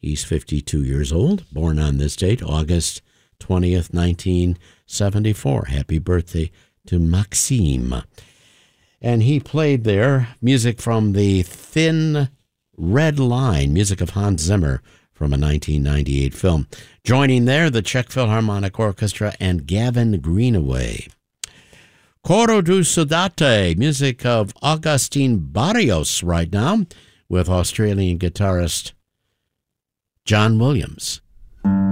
He's 52 years old, born on this date, August 20th, 1974. Happy birthday to Maxime. And he played there music from the Thin Red Line, music of Hans Zimmer from a 1998 film. Joining there, the Czech Philharmonic Orchestra and Gavin Greenaway. Coro do Saudade, music of Augustin Barrios right now, with Australian guitarist John Williams.